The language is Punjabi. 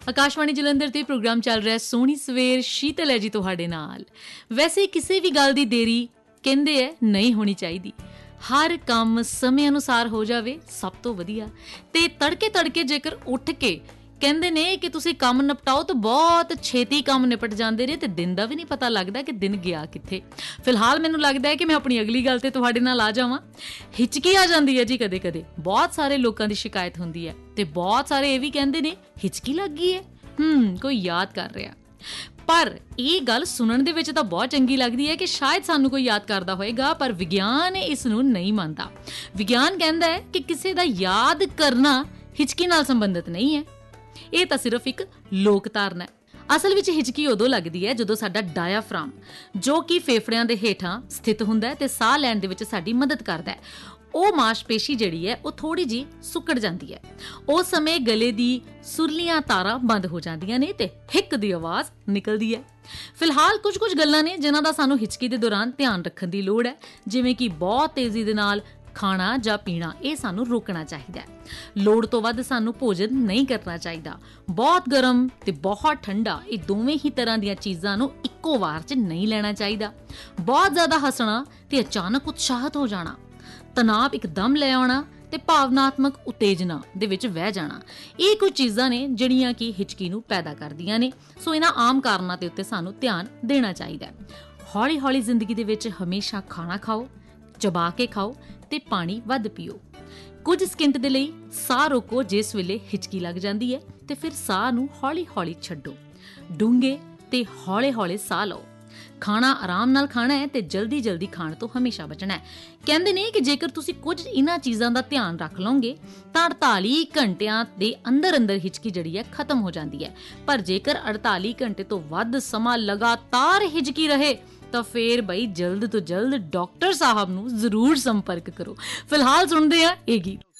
ਆਕਾਸ਼ਵਾਣੀ ਜਲੰਧਰ ਤੇ ਪ੍ਰੋਗਰਾਮ ਚੱਲ ਰਿਹਾ ਸੋਹਣੀ ਸਵੇਰ, ਸ਼ੀਤਲ ਹੈ ਜੀ ਤੁਹਾਡੇ ਨਾਲ। ਵੈਸੇ ਕਿਸੇ ਵੀ ਗੱਲ ਦੀ ਦੇਰੀ ਕਹਿੰਦੇ ਹੈ ਨਹੀਂ ਹੋਣੀ ਚਾਹੀਦੀ। ਹਰ ਕੰਮ ਸਮੇਂ ਅਨੁਸਾਰ ਹੋ ਜਾਵੇ ਸਭ ਤੋਂ ਵਧੀਆ। ਤੇ ਤੜਕੇ ਤੜਕੇ ਜੇਕਰ ਉੱਠ ਕੇ ਕਹਿੰਦੇ ਨੇ ਕਿ ਤੁਸੀਂ ਕੰਮ ਨਿਪਟਾਓ ਤਾਂ ਬਹੁਤ ਛੇਤੀ ਕੰਮ ਨਿਪਟ ਜਾਂਦੇ ਨੇ ਤੇ ਦਿਨ ਦਾ ਵੀ ਨਹੀਂ ਪਤਾ ਲੱਗਦਾ ਕਿ ਦਿਨ ਗਿਆ ਕਿੱਥੇ। ਫਿਲਹਾਲ ਮੈਨੂੰ ਲੱਗਦਾ ਹੈ ਕਿ ਮੈਂ ਆਪਣੀ ਅਗਲੀ ਗੱਲ ਤੇ ਤੁਹਾਡੇ ਨਾਲ ਆ ਜਾਵਾਂ। ਹਿਚਕੀ ਆ ਜਾਂਦੀ ਹੈ ਜੀ ਕਦੇ ਕਦੇ, ਬਹੁਤ ਸਾਰੇ ਲੋਕਾਂ ਦੀ ਸ਼ਿਕਾਇਤ ਹੁੰਦੀ ਹੈ ਤੇ ਬਹੁਤ ਸਾਰੇ ਇਹ ਵੀ ਕਹਿੰਦੇ ਨੇ ਹਿਚਕੀ ਲੱਗ ਗਈ ਹੈ, ਕੋਈ ਯਾਦ ਕਰ ਰਿਹਾ। ਪਰ ਇਹ ਗੱਲ ਸੁਣਨ ਦੇ ਵਿੱਚ ਤਾਂ ਬਹੁਤ ਚੰਗੀ ਲੱਗਦੀ ਹੈ ਕਿ ਸ਼ਾਇਦ ਸਾਨੂੰ ਕੋਈ ਯਾਦ ਕਰਦਾ ਹੋਏਗਾ, ਪਰ ਵਿਗਿਆਨ ਇਸ ਨੂੰ ਨਹੀਂ ਮੰਨਦਾ। ਵਿਗਿਆਨ ਕਹਿੰਦਾ ਹੈ ਕਿ ਕਿਸੇ ਦਾ ਯਾਦ ਕਰਨਾ ਹਿਚਕੀ ਨਾਲ ਸੰਬੰਧਿਤ ਨਹੀਂ ਹੈ, ਇਹ ਤਾਂ ਸਿਰਫ ਇੱਕ ਲੋਕ ਧਾਰਨਾ ਹੈ। ਅਸਲ ਵਿੱਚ ਹਿਚਕੀ ਉਦੋਂ ਲੱਗਦੀ ਹੈ ਜਦੋਂ ਸਾਡਾ ਡਾਇਆਫ੍ਰਾਮ, ਜੋ ਕਿ ਫੇਫੜਿਆਂ ਦੇ ਹੇਠਾਂ ਸਥਿਤ ਹੁੰਦਾ ਹੈ ਤੇ ਸਾਹ ਲੈਣ ਦੇ ਵਿੱਚ ਸਾਡੀ ਮਦਦ ਕਰਦਾ ਹੈ, ਉਹ ਮਾਸਪੇਸ਼ੀ ਜਿਹੜੀ ਹੈ ਉਹ ਥੋੜੀ ਜਿਹੀ ਸੁੱਕੜ ਜਾਂਦੀ ਹੈ। ਉਸ ਸਮੇਂ ਗਲੇ ਦੀ ਸੁਰਲੀਆਂ ਤਾਰਾਂ ਬੰਦ ਹੋ ਜਾਂਦੀਆਂ ਨੇ ਤੇ ਹਿੱਕ ਦੀ ਆਵਾਜ਼ ਨਿਕਲਦੀ ਹੈ। ਫਿਲਹਾਲ ਕੁਝ ਗੱਲਾਂ ਨੇ ਜਿਨ੍ਹਾਂ ਦਾ ਸਾਨੂੰ ਹਿਚਕੀ ਦੇ ਦੌਰਾਨ ਧਿਆਨ ਰੱਖਣ ਦੀ ਲੋੜ ਹੈ, ਜਿਵੇਂ ਕਿ ਬਹੁਤ ਤੇਜ਼ੀ ਦੇ ਨਾਲ ਖਾਣਾ ਜਾਂ ਪੀਣਾ, ਇਹ ਸਾਨੂੰ ਰੋਕਣਾ ਚਾਹੀਦਾ ਹੈ। ਲੋੜ ਤੋਂ ਵੱਧ ਸਾਨੂੰ ਭੋਜਨ ਨਹੀਂ ਕਰਨਾ ਚਾਹੀਦਾ। ਬਹੁਤ ਗਰਮ ਤੇ ਬਹੁਤ ਠੰਡਾ, ਇਹ ਦੋਵੇਂ ਹੀ ਤਰ੍ਹਾਂ ਦੀਆਂ ਚੀਜ਼ਾਂ ਨੂੰ ਇੱਕੋ ਵਾਰ 'ਚ ਨਹੀਂ ਲੈਣਾ ਚਾਹੀਦਾ। ਬਹੁਤ ਜ਼ਿਆਦਾ ਹੱਸਣਾ ਤੇ ਅਚਾਨਕ ਉਤਸ਼ਾਹਿਤ ਹੋ ਜਾਣਾ, ਤਣਾਅ ਇੱਕਦਮ ਲੈ ਆਉਣਾ ਤੇ ਭਾਵਨਾਤਮਕ ਉਤੇਜਨਾ ਦੇ ਵਿੱਚ ਵਹਿ ਜਾਣਾ, ਇਹ ਕੁਝ ਚੀਜ਼ਾਂ ਨੇ ਜਿਹੜੀਆਂ ਕਿ ਹਿਚਕੀ ਨੂੰ ਪੈਦਾ ਕਰਦੀਆਂ ਨੇ। ਸੋ ਇਹਨਾਂ ਆਮ ਕਾਰਨਾਂ ਦੇ ਉੱਤੇ ਸਾਨੂੰ ਧਿਆਨ ਦੇਣਾ ਚਾਹੀਦਾ ਹੈ। ਹੌਲੀ ਹੌਲੀ ਜ਼ਿੰਦਗੀ ਦੇ ਵਿੱਚ ਹਮੇਸ਼ਾ ਖਾਣਾ ਖਾਓ, ਚਬਾ ਕੇ ਖਾਓ ਤੇ ਪਾਣੀ ਵੱਧ ਪੀਓ। ਕੁਝ ਸਕਿੰਟ ਦੇ ਲਈ ਸਾਹ ਰੋਕੋ ਜਿਸ ਵੇਲੇ ਹਿਚਕੀ ਲੱਗ ਜਾਂਦੀ ਹੈ ਤੇ ਫਿਰ ਸਾਹ ਨੂੰ ਹੌਲੀ ਹੌਲੀ ਛੱਡੋ। ਡੂੰਘੇ ਤੇ ਹੌਲੇ ਹੌਲੇ ਸਾਹ ਲਓ। ਖਾਣਾ ਆਰਾਮ ਨਾਲ ਖਾਣਾ ਹੈ ਤੇ ਜਲਦੀ ਖਾਣ ਤੋਂ ਹਮੇਸ਼ਾ ਬਚਣਾ ਹੈ। ਕਹਿੰਦੇ ਨੇ ਕਿ ਜੇਕਰ ਤੁਸੀਂ ਕੁਝ ਇਹਨਾਂ ਚੀਜ਼ਾਂ ਦਾ ਧਿਆਨ ਰੱਖ ਲਓਗੇ ਤਾਂ 48 ਘੰਟਿਆਂ ਦੇ ਅੰਦਰ ਹਿਚਕੀ ਜਿਹੜੀ ਹੈ ਖਤਮ ਹੋ ਜਾਂਦੀ ਹੈ। ਪਰ ਜੇਕਰ 48 ਘੰਟੇ ਤੋਂ ਵੱਧ ਸਮਾਂ ਲਗਾਤਾਰ ਹਿਚਕੀ ਰਹੇ ਤਾਂ ਫੇਰ ਬਈ ਜਲਦ ਤੋਂ ਜਲਦ ਡਾਕਟਰ ਸਾਹਿਬ ਨੂੰ ਜ਼ਰੂਰ ਸੰਪਰਕ ਕਰੋ। ਫਿਲਹਾਲ ਸੁਣਦੇ ਆ ਇਹ ਗੀਤ।